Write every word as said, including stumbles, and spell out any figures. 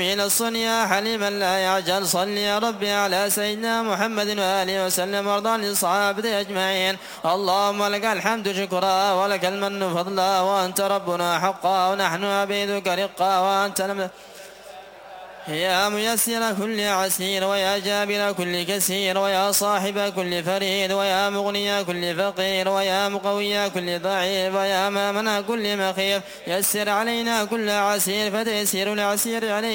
إلى الصن يا حليما لا يعجل صل يا ربي على سيدنا محمد وآله وسلم وارض عن الصحابة أجمعين. اللهم لك الحمد شكرا ولك المن فضلا وأنت ربنا حقا ونحن عبيدك رقا وأنت لم يا ميسر كل عسير ويا جابر كل كسير ويا صاحب كل فريد ويا مغني كل فقير ويا مقوي كل ضعيف ويا مامنا كل مخيف يسر علينا كل عسير فتيسير العسير علينا